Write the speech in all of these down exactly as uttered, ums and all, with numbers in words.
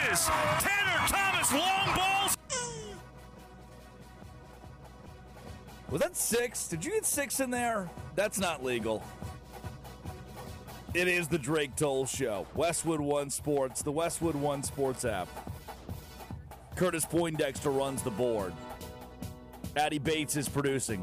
is Tanner Thomas long balls. Was that six? Did you get six in there? That's not legal. It is the Drake Toll Show. Westwood One Sports, the Westwood One Sports app. Curtis Poindexter runs the board. Addie Bates is producing.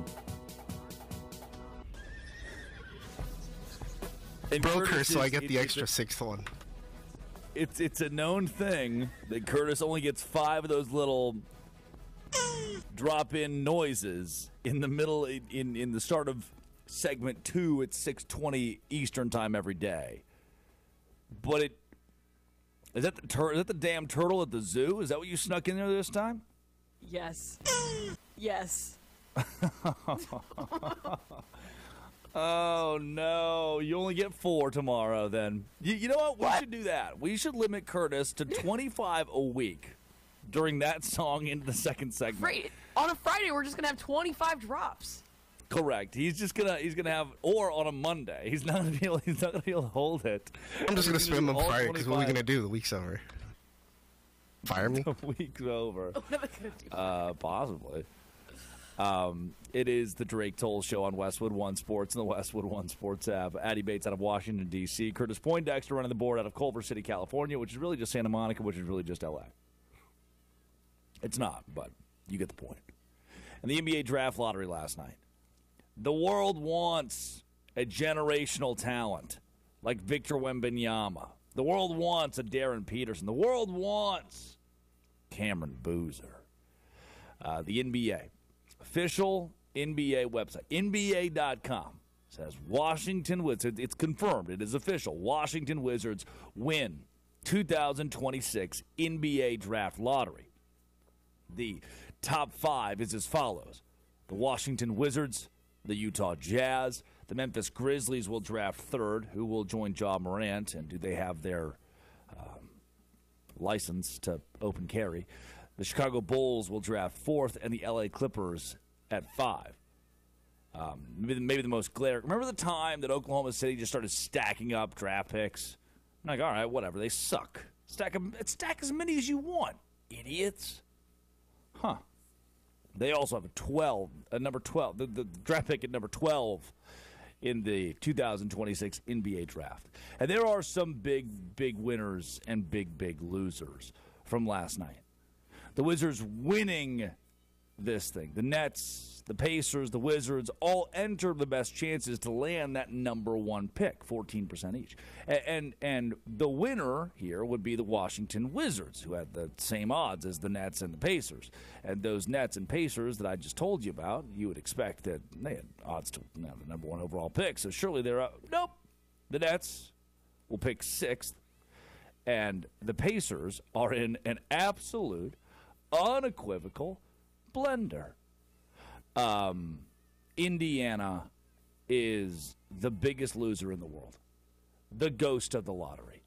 And Broker, so is, I get it, the extra a, sixth one. It's it's a known thing that Curtis only gets five of those little drop-in noises in the middle, in, in, in the start of segment two at six twenty Eastern time every day. But it is that the tur- is that the damn turtle at the zoo? Is that what you snuck in there this time? Yes. Yes. Oh no! You only get four tomorrow. Then you, you know what? We what? should do that. We should limit Curtis to twenty-five a week during that song into the second segment. Friday, on a Friday, we're just gonna have twenty-five drops. Correct. He's just gonna he's gonna have, or on a Monday. He's not gonna be able, he's not gonna be able to hold it. I'm just gonna spam him Friday because what are we gonna do? The week's over. Fire me? The week's over. What am I gonna do? Uh, possibly. Um, it is the Drake Toll Show on Westwood One Sports and the Westwood One Sports app. Addie Bates out of Washington, D C Curtis Poindexter running the board out of Culver City, California, which is really just Santa Monica, which is really just L A. It's not, but you get the point. And the N B A draft lottery last night. The world wants a generational talent like Victor Wembanyama. The world wants a Darren Peterson. The world wants Cameron Boozer. Uh, the N B A. Official N B A website, N B A dot com, says Washington Wizards, it's confirmed, it is official, Washington Wizards win two thousand twenty-six N B A Draft Lottery. The top five is as follows. The Washington Wizards, the Utah Jazz, the Memphis Grizzlies will draft third, who will join Ja Morant, and do they have their um, license to open carry? The Chicago Bulls will draft fourth, and the L A Clippers at five. Um, maybe, maybe the most glaring. Remember the time that Oklahoma City just started stacking up draft picks? I'm like, all right, whatever. They suck. Stack them, stack as many as you want, idiots. Huh. They also have a twelve, a number twelve, the, the draft pick at number twelve in the two thousand twenty-six N B A draft. And there are some big, big winners and big, big losers from last night. The Wizards winning this thing. The Nets, the Pacers, the Wizards all enter the best chances to land that number one pick, fourteen percent each. And, and and the winner here would be the Washington Wizards, who had the same odds as the Nets and the Pacers. And those Nets and Pacers that I just told you about, you would expect that they had odds to have the number one overall pick. So surely they're up. Nope. The Nets will pick sixth. And the Pacers are in an absolute, unequivocal blender. Um, Indiana is the biggest loser in the world. The ghost of the lottery.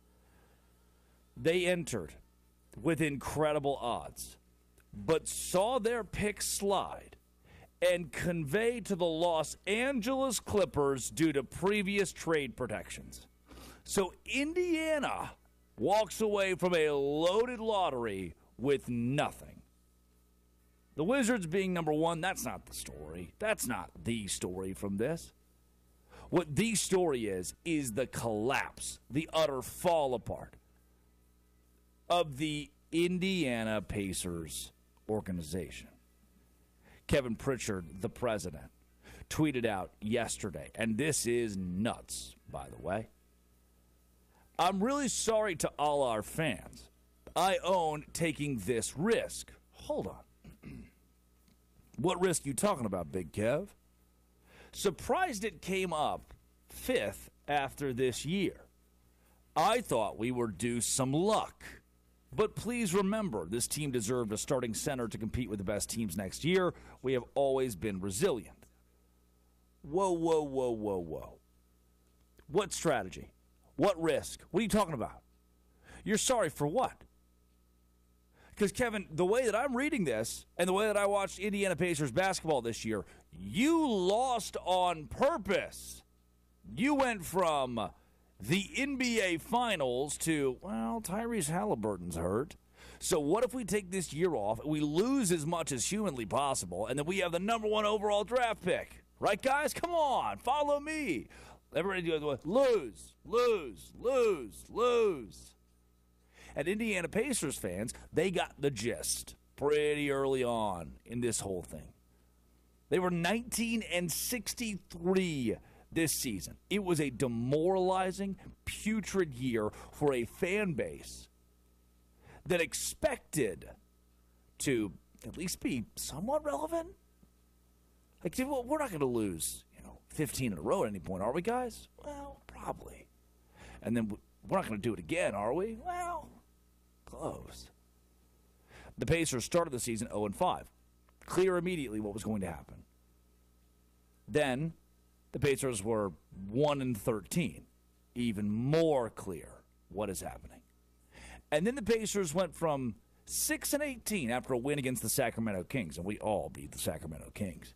They entered with incredible odds, but saw their pick slide and convey to the Los Angeles Clippers due to previous trade protections. So Indiana walks away from a loaded lottery with nothing. The Wizards being number one, that's not the story. That's not the story from this. What the story is, is the collapse, the utter fall apart of the Indiana Pacers organization. Kevin Pritchard, the president, tweeted out yesterday, and this is nuts, by the way. I'm really sorry to all our fans. I own taking this risk. Hold on. What risk you talking about, Big Kev? Surprised it came up fifth after this year. I thought we were due some luck. But please remember, this team deserved a starting center to compete with the best teams next year. We have always been resilient. Whoa, whoa, whoa, whoa, whoa. What strategy? What risk? What are you talking about? You're sorry for what? Because, Kevin, the way that I'm reading this and the way that I watched Indiana Pacers basketball this year, you lost on purpose. You went from the N B A Finals to, well, Tyrese Halliburton's hurt. So what if we take this year off, we lose as much as humanly possible, and then we have the number one overall draft pick? Right, guys? Come on. Follow me. Everybody do it. Lose, lose, lose, lose. And Indiana Pacers fans, they got the gist pretty early on in this whole thing. They were nineteen and sixty-three this season. It was a demoralizing, putrid year for a fan base that expected to at least be somewhat relevant. Like, well, we're not going to lose, you know, fifteen in a row at any point, are we, guys? Well, probably. And then we're not going to do it again, are we? Well, close. The Pacers started the season oh and five. Clear immediately what was going to happen. Then the Pacers were one and thirteen. Even more clear what is happening. And then the Pacers went from six and eighteen after a win against the Sacramento Kings, and we all beat the Sacramento Kings,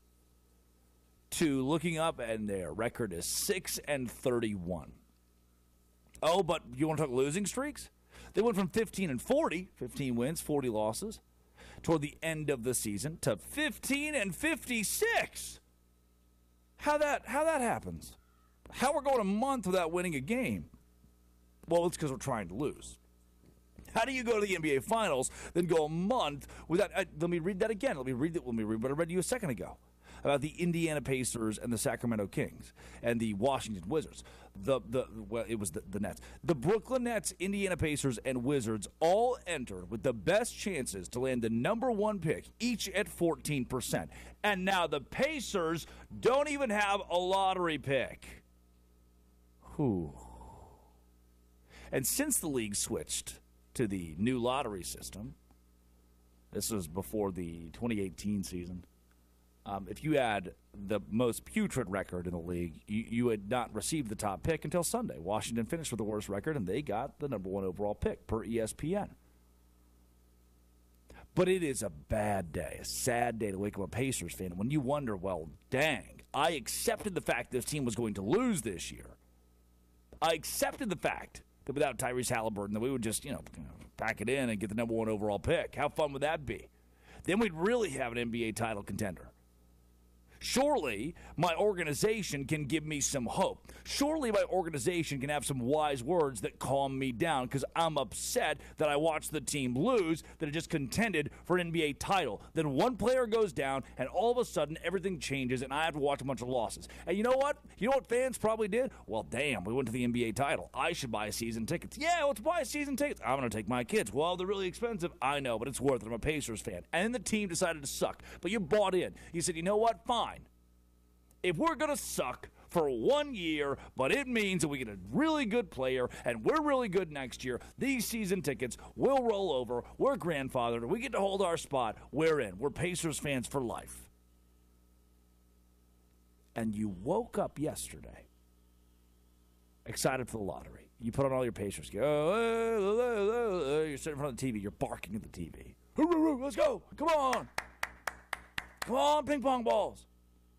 to looking up and their record is six and thirty-one. Oh, but you want to talk losing streaks? They went from fifteen and forty, fifteen wins, forty losses, toward the end of the season to fifteen and fifty-six. How that how that happens? How we're going a month without winning a game? Well, it's because we're trying to lose. How do you go to the N B A Finals, then go a month without? Uh, let me read that again. Let me read it. Let me read what I read to you a second ago about the Indiana Pacers and the Sacramento Kings and the Washington Wizards. The the well, it was the, the Nets. The Brooklyn Nets, Indiana Pacers, and Wizards all entered with the best chances to land the number one pick, each at fourteen percent. And now the Pacers don't even have a lottery pick. Whew. And since the league switched to the new lottery system, this was before the twenty eighteen season, Um, if you had the most putrid record in the league, you, you had not received the top pick until Sunday. Washington finished with the worst record, and they got the number one overall pick per E S P N. But it is a bad day, a sad day to wake up a Pacers fan when you wonder, well, dang, I accepted the fact this team was going to lose this year. I accepted the fact that without Tyrese Halliburton, that we would just, you know, pack it in and get the number one overall pick. How fun would that be? Then we'd really have an N B A title contender. Surely my organization can give me some hope. Surely my organization can have some wise words that calm me down because I'm upset that I watched the team lose, that it just contended for an N B A title. Then one player goes down, and all of a sudden everything changes, and I have to watch a bunch of losses. And you know what? You know what fans probably did? Well, damn, we went to the N B A title. I should buy season tickets. Yeah, let's buy season tickets. I'm going to take my kids. Well, they're really expensive. I know, but it's worth it. I'm a Pacers fan. And then the team decided to suck. But you bought in. You said, you know what? Fine. If we're going to suck for one year, but it means that we get a really good player and we're really good next year, these season tickets will roll over. We're grandfathered. We get to hold our spot. We're in. We're Pacers fans for life. And you woke up yesterday excited for the lottery. You put on all your Pacers gear. Oh, you're sitting in front of the T V. You're barking at the T V. Let's go. Come on. Come on, ping pong balls.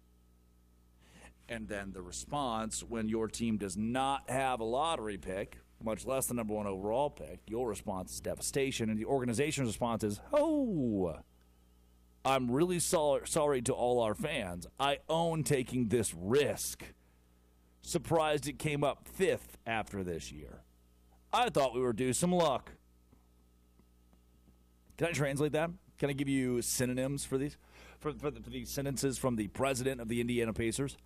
And then the response when your team does not have a lottery pick, much less the number one overall pick, your response is devastation. And the organization's response is, oh, I'm really so- sorry to all our fans. I own taking this risk. Surprised it came up fifth after this year. I thought we were due some luck. Can I translate that? Can I give you synonyms for these? For, for, the, for these sentences from the president of the Indiana Pacers?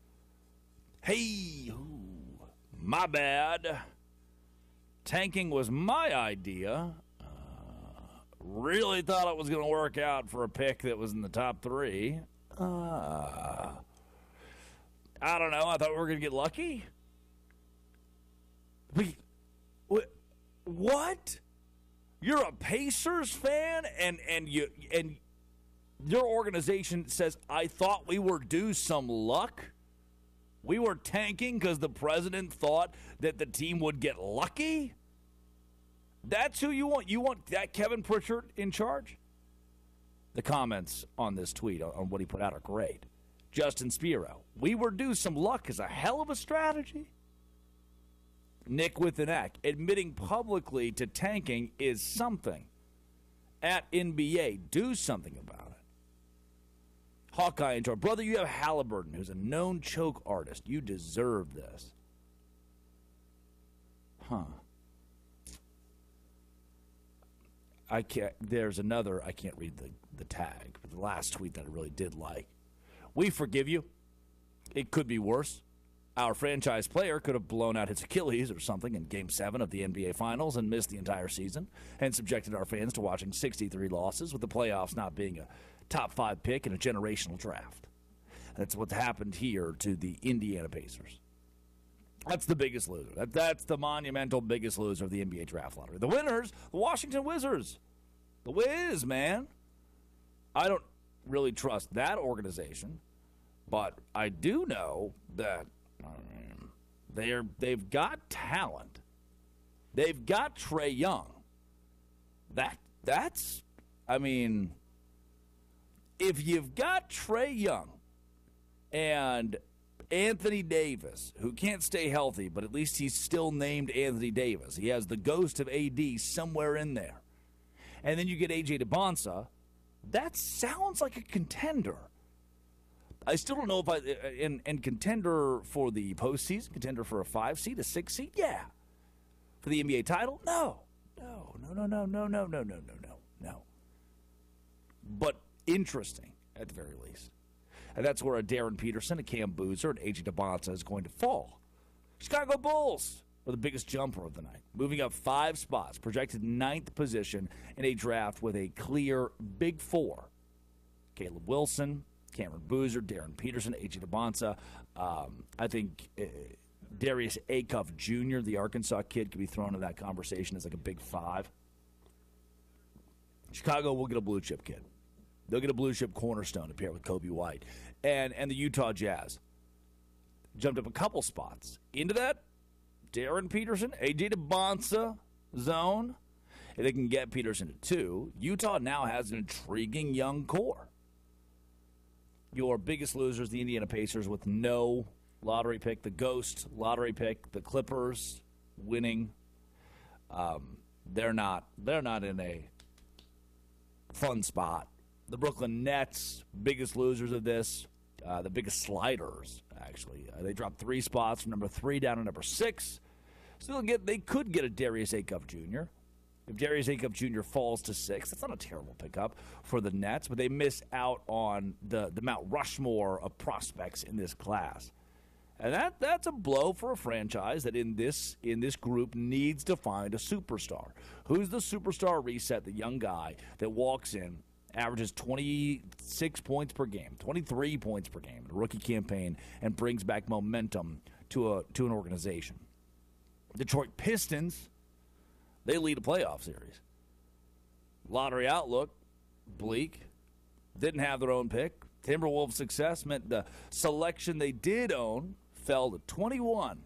Hey, ooh, my bad. Tanking was my idea. Uh, really thought it was going to work out for a pick that was in the top three. Uh, I don't know. I thought we were going to get lucky. We, what? You're a Pacers fan, and and you and your organization says I thought we were due some luck. We were tanking because the president thought that the team would get lucky? That's who you want? You want that Kevin Pritchard in charge? The comments on this tweet, on what he put out, are great. Justin Spiro, we were due some luck is a hell of a strategy. Nick with an Eck, admitting publicly to tanking is something. At N B A, do something about it. Hawkeye intro. Brother, you have Halliburton, who's a known choke artist. You deserve this. Huh. I can't. There's another. I can't read the, the tag, but the last tweet that I really did like. We forgive you. It could be worse. Our franchise player could have blown out his Achilles or something in Game seven of the N B A Finals and missed the entire season and subjected our fans to watching sixty-three losses, with the playoffs not being a top five pick in a generational draft. That's what's happened here to the Indiana Pacers. That's the biggest loser. That, that's the monumental biggest loser of the N B A draft lottery. The winners, the Washington Wizards. The Wiz, man. I don't really trust that organization, but I do know that um, they're, they've got talent. They've got Trae Young. That That's, I mean, if you've got Trae Young and Anthony Davis, who can't stay healthy, but at least he's still named Anthony Davis. He has the ghost of A D somewhere in there. And then you get A J DeBonsa. That sounds like a contender. I still don't know if I in and contender for the postseason, contender for a five seed, a six seed, yeah. For the N B A title, no, no, no, no, no, no, no, no, no, no, no, no. But interesting at the very least. And that's where a Darren Peterson, a Cam Boozer, and A J DeBonsa is going to fall. Chicago Bulls are the biggest jumper of the night, moving up five spots, projected ninth position in a draft with a clear big four. Caleb Wilson, Cameron Boozer, Darren Peterson, A J DeBonsa. Um, I think uh, Darius Acuff Junior, the Arkansas kid, could be thrown in that conversation as like a big five. Chicago will get a blue chip kid. They'll get a blue chip cornerstone to pair with Kobe White. And and the Utah Jazz jumped up a couple spots into that Darren Peterson, A J DeBonsa zone. If they can get Peterson to two, Utah now has an intriguing young core. Your biggest losers, the Indiana Pacers, with no lottery pick. The Ghost lottery pick. The Clippers winning. Um, they're not. They're not in a fun spot. The Brooklyn Nets, biggest losers of this, uh, the biggest sliders, actually. Uh, they dropped three spots from number three down to number six. Still get, they could get a Darius Acuff Junior If Darius Acuff Junior falls to six, that's not a terrible pickup for the Nets, but they miss out on the, the Mount Rushmore of prospects in this class. And that that's a blow for a franchise that in this in this group needs to find a superstar. Who's the superstar reset, the young guy that walks in, averages twenty-six points per game, twenty-three points per game in a rookie campaign, and brings back momentum to a to an organization? Detroit Pistons, they lead a playoff series. Lottery outlook, bleak. Didn't have their own pick. Timberwolves' success meant the selection they did own fell to twenty-one.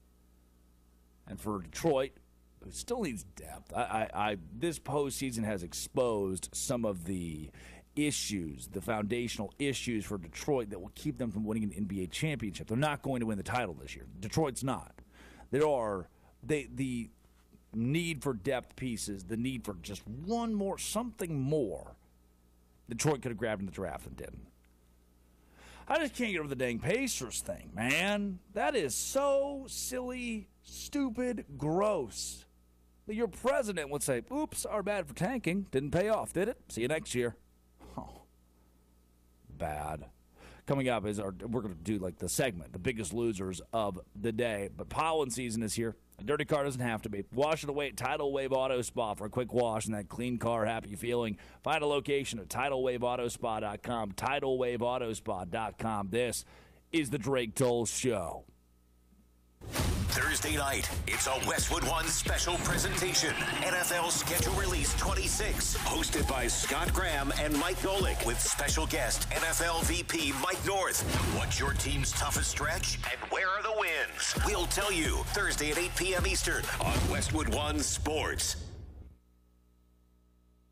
And for Detroit, who still needs depth, I, I, I this postseason has exposed some of the issues, the foundational issues for Detroit that will keep them from winning an N B A championship. They're not going to win the title this year. Detroit's not. There are they the need for depth pieces, the need for just one more, something more. Detroit could have grabbed in the draft and didn't. I just can't get over the dang Pacers thing, man. That is so silly, stupid, gross. Your president would say, oops, our bad for tanking. Didn't pay off, did it? See you next year. Oh, bad. Coming up is our, we're going to do like the segment, the biggest losers of the day. But pollen season is here. A dirty car doesn't have to be. Wash it away at Tidal Wave Auto Spa for a quick wash and that clean car happy feeling. Find a location at tidal wave auto spa dot com, tidal wave auto spa dot com. This is the Drake Toll Show. Thursday night, it's a Westwood One special presentation. N F L Schedule Release twenty-six, hosted by Scott Graham and Mike Golick, with special guest N F L V P Mike North. What's your team's toughest stretch, and where are the wins? We'll tell you Thursday at eight p.m. Eastern on Westwood One Sports.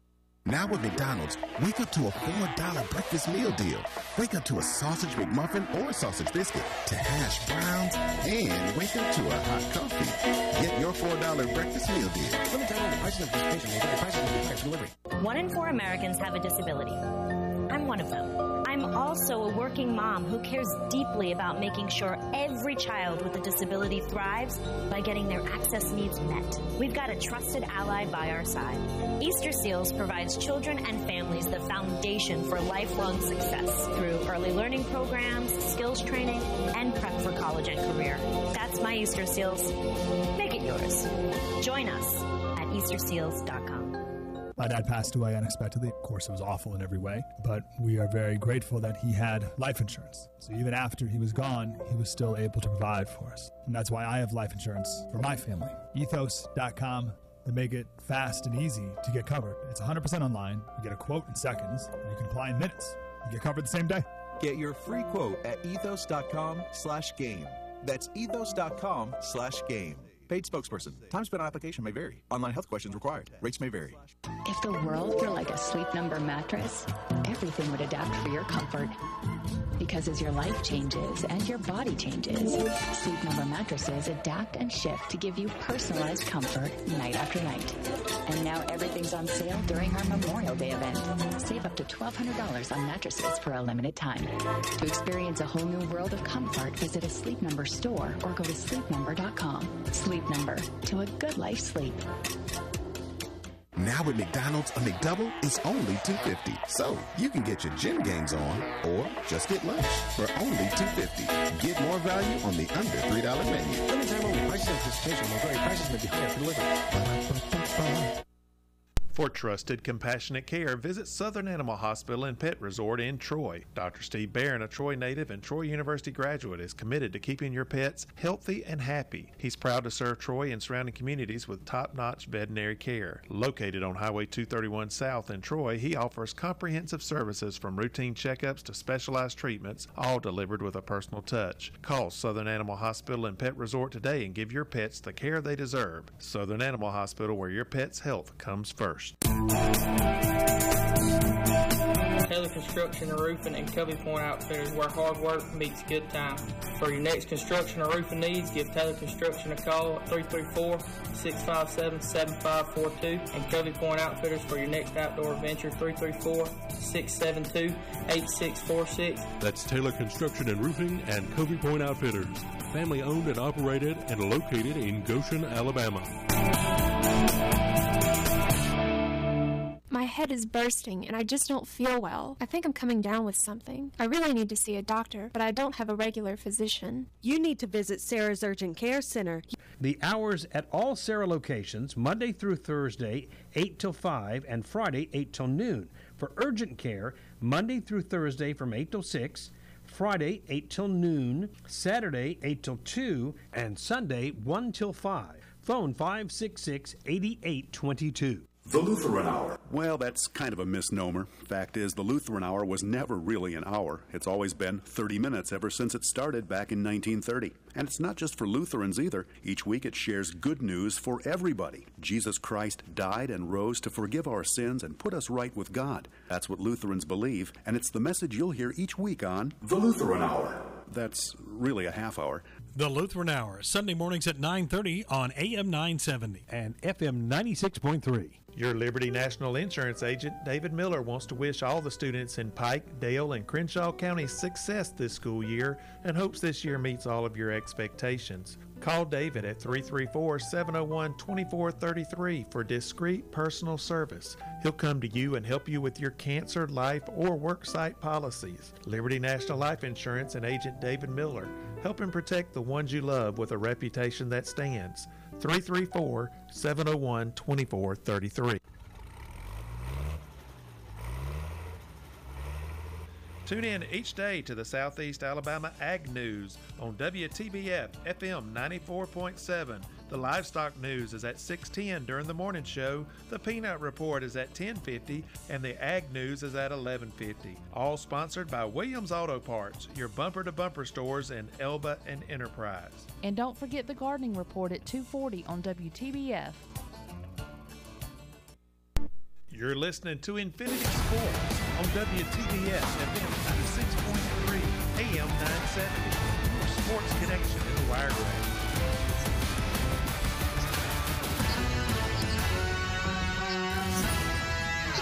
Now at McDonald's, wake up to a four dollar breakfast meal deal. Wake up to a sausage McMuffin or a sausage biscuit, to hash browns, and wake up to a hot coffee. Get your four dollar breakfast meal deal. Limited time only. Prices and participation may vary. Prices may be higher for delivery. One in four Americans have a disability. I'm one of them. I'm also a working mom who cares deeply about making sure every child with a disability thrives by getting their access needs met. We've got a trusted ally by our side. Easter Seals provides children and families the foundation for lifelong success through early learning programs, skills training, and prep for college and career. That's my Easter Seals. Make it yours. Join us at easter seals dot com. My dad passed away unexpectedly. Of course, it was awful in every way, but we are very grateful that he had life insurance. So even after he was gone, he was still able to provide for us. And that's why I have life insurance for my family. ethos dot com. They make it fast and easy to get covered. It's one hundred percent online. You get a quote in seconds, and you can apply in minutes. You get covered the same day. Get your free quote at ethos dot com slash game. That's ethos dot com slash game. Paid spokesperson. Time spent on application may vary. Online health questions required. Rates may vary. If the world were like a Sleep Number mattress, everything would adapt for your comfort. Because as your life changes and your body changes, Sleep Number mattresses adapt and shift to give you personalized comfort night after night. And now everything's on sale during our Memorial Day event. Save up to twelve hundred dollars on mattresses for a limited time. To experience a whole new world of comfort, visit a Sleep Number store or go to sleep number dot com. Sleep Number, to a good life sleep. Now at McDonald's, a McDouble is only two dollars and fifty cents. So you can get your gym gains on or just get lunch for only two dollars and fifty cents. Get more value on the under three dollar menu. Limited time only. Prices and participation will vary. Prices may be higher for delivery. For trusted, compassionate care, visit Southern Animal Hospital and Pet Resort in Troy. Doctor Steve Barron, a Troy native and Troy University graduate, is committed to keeping your pets healthy and happy. He's proud to serve Troy and surrounding communities with top-notch veterinary care. Located on Highway two thirty-one South in Troy, he offers comprehensive services from routine checkups to specialized treatments, all delivered with a personal touch. Call Southern Animal Hospital and Pet Resort today and give your pets the care they deserve. Southern Animal Hospital, where your pet's health comes first. Taylor Construction and Roofing and Covey Point Outfitters, where hard work meets good time. For your next construction or roofing needs, give Taylor Construction a call at three three four, six five seven, seven five four two and Covey Point Outfitters for your next outdoor adventure, three three four, six seven two, eight six four six. That's Taylor Construction and Roofing and Covey Point Outfitters, family owned and operated and located in Goshen, Alabama. My head is bursting and I just don't feel well. I think I'm coming down with something. I really need to see a doctor, but I don't have a regular physician. You need to visit Sarah's Urgent Care Center. The hours at all Sarah locations, Monday through Thursday, eight till five, and Friday, eight till noon. For urgent care, Monday through Thursday from eight till six, Friday, eight till noon, Saturday, eight till two, and Sunday, one till five. Phone five six six, eight eight two two. The Lutheran Hour. Well, that's kind of a misnomer. Fact is, the Lutheran Hour was never really an hour. It's always been thirty minutes ever since it started back in nineteen thirty. And it's not just for Lutherans either. Each week it shares good news for everybody. Jesus Christ died and rose to forgive our sins and put us right with God. That's what Lutherans believe, and it's the message you'll hear each week on The Lutheran Hour. That's really a half hour. The Lutheran Hour, Sunday mornings at nine thirty on A M nine seventy and F M ninety-six point three. Your Liberty National Insurance agent, David Miller, wants to wish all the students in Pike, Dale, and Crenshaw counties success this school year and hopes this year meets all of your expectations. Call David at three three four, seven oh one, two four three three for discreet personal service. He'll come to you and help you with your cancer, life, or worksite policies. Liberty National Life Insurance and agent David Miller, helping protect the ones you love with a reputation that stands. three three four, seven oh one, two four three three. Tune in each day to the Southeast Alabama Ag News on W T B F F M ninety-four point seven. The Livestock News is at six ten during the morning show. The Peanut Report is at ten fifty, and the Ag News is at eleven fifty. All sponsored by Williams Auto Parts, your bumper-to-bumper stores in Elba and Enterprise. And don't forget the Gardening Report at two forty on W T B F. You're listening to Infinity Sports on W T B S F M ninety-six point three, A M nine seventy. Your sports connection in the Wiregrass.